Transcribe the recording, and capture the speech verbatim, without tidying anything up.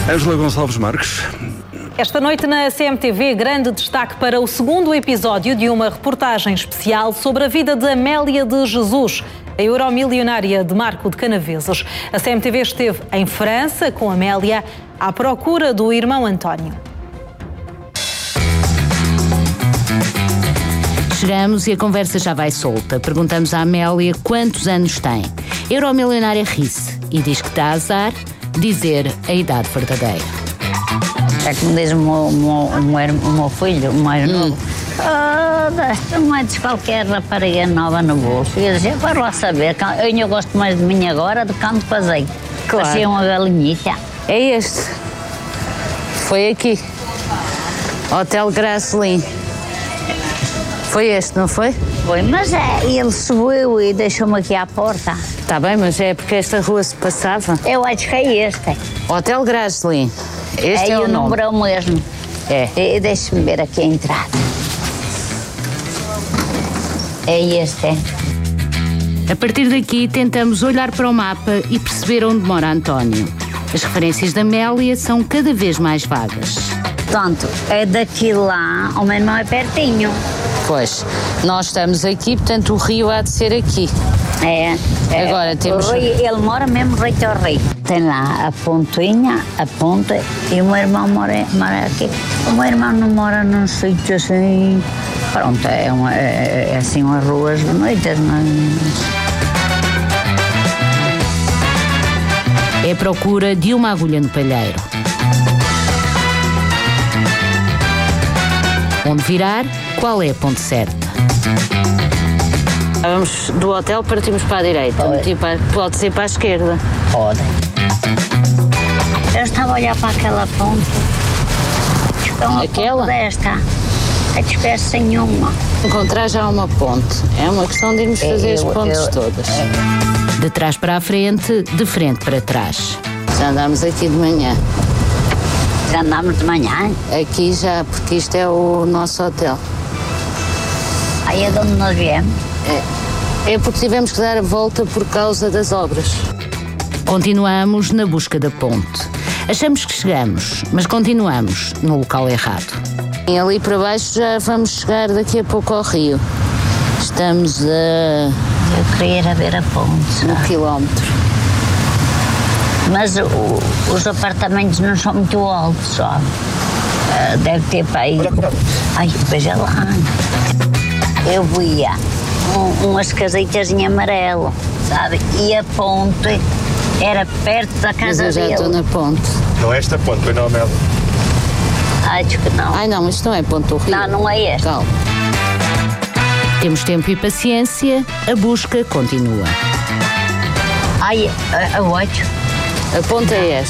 Ângela Gonçalves Marques. Esta noite na C M T V, grande destaque para o segundo episódio de uma reportagem especial sobre a vida de Amélia de Jesus, a euromilionária de Marco de Canaveses. A C M T V esteve em França com Amélia à procura do irmão António. Chegamos e a conversa já vai solta. Perguntamos à Amélia quantos anos tem. A euromilionária ri-se e diz que está a azar dizer a idade verdadeira. É como diz o meu, o meu, o meu filho, o mais novo. Oh, não metes qualquer rapariga nova no bolso. E eu dizia, para lá saber, eu ainda gosto mais de mim agora do que quando casei. Claro. Parecia uma galinhita. É este. Foi aqui. Hotel Grasslin. Foi este, não foi? Foi, mas é, ele subiu e deixou-me aqui à porta. Está bem, mas é porque esta rua se passava. Eu acho que é este. Hotel Grasslin. Este é, é o o nome. número é o mesmo. É. E, deixa-me ver aqui a entrada. É este, é. A partir daqui tentamos olhar para o mapa e perceber onde mora António. As referências da Amélia são cada vez mais vagas. Portanto, é daqui lá, o meu irmão é pertinho. Pois, nós estamos aqui, portanto o rio há de ser aqui. É. é Agora temos... Ele mora mesmo reto ao rio. Tem lá a pontinha, a ponta, e o meu irmão mora, mora aqui. O meu irmão não mora num sítio assim... Pronto, é, uma, é, é assim umas ruas bonitas, mas... É a procura de uma agulha no palheiro. Onde virar, qual é a ponte certa? Vamos do hotel, partimos para a direita. Tipo, pode ser para a esquerda. Pode. Eu estava a olhar para aquela ponte. Uma Aquela? Ponte desta. A espécie nenhuma. Encontrar já uma ponte. É uma questão de irmos fazer eu, as pontes eu, todas. Eu... De trás para a frente, de frente para trás. Já andámos aqui de manhã. Já andámos de manhã? Aqui já, porque isto é o nosso hotel. Aí é de onde nós viemos? É. É porque tivemos que dar a volta por causa das obras. Continuamos na busca da ponte. Achamos que chegamos, mas continuamos no local errado. E ali para baixo já vamos chegar daqui a pouco ao rio. Estamos a... Eu queria ir a ver a ponte. Um quilómetro. Mas o, os apartamentos não são muito altos, só. Deve ter para aí... Ai, veja lá. Eu via um, umas casitas em amarelo, sabe? E a ponte era perto da casa Mas eu já dele. estou na ponte. Não é esta ponte, foi não, Mel? Acho que não. Ai não, isto não é ponte do rio. Não, não é esta. Calma. Temos tempo e paciência, a busca continua. Ai, a, a oito. A ponta é esta.